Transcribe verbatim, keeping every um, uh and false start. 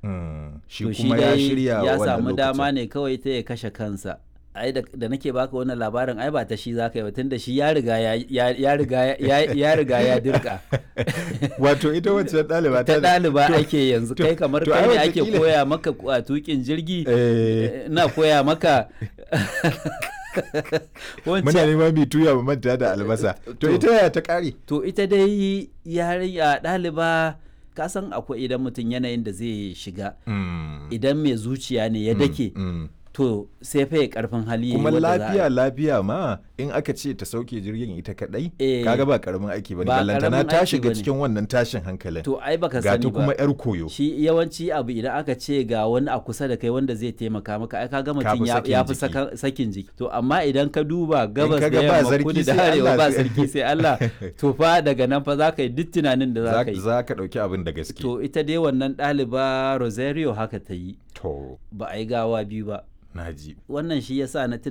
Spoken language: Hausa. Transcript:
Hmm. Shi to shi kuma ya dai shirya ya wannan samu dama lokacin. ne kawai ta ya kashe kansa. Ai da, da nake baka wannan labarin ai ba ta shi zaka yi ba tunda shi ya riga ya ya, ya riga ya, ya riga ya dirka. Wato ita wacce ɗaliba ta ɗaliba to- ake yanzu to- kai kamar to kai ai ne ake wataƙila- koya maka a tukin jirgi Eh. na koya maka Muna wancan neman mai tuya mu manta da albasa. To ita yaya ta ƙare? to ita dai yarinya ɗaliba ka san akwai idan mutum yanayin da zai shiga Hmm. idan mai zuciya ne ya dake Hmm. to sai fa ya karfin hali yayi Kuma wanda za a- lafiya lafiya ma in aka ce ta sauke jirgin ita kadai Eh. kaga ba karamin aiki bane Ba ballantana karamin ta aiki shiga bane. cikin wannan tashin hankalin. to ai baka ga sani ta kuma ba yar koyo. shi yawanci abu idan aka ce ga wani a kusa da kai wanda zai taimaka maka ai kaga mutum fi ya sakin ya fi jiki. saka- sakin jiki to amma idan ka duba gabas da kaga ba yamma sarki kudu da sai arewa Allah ba sai- sarki sai Allah to fa daga nan fa za ka yi duk tunanin da za Za ka yi za ka dauki abin da gaske. to ita dai wannan ɗaliba Rosario haka ta yi To ba a yi gawa biyu ba naji. wannan shi yasa na tuna